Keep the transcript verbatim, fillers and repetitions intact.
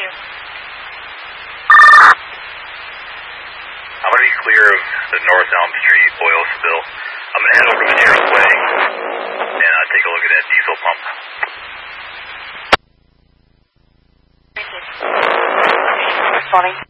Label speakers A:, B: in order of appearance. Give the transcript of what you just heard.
A: you.
B: I'm going to be clear of the North Elm Street oil spill. I'm going to head over to Madeira's Way and uh, take a look at that diesel pump.
A: Responding.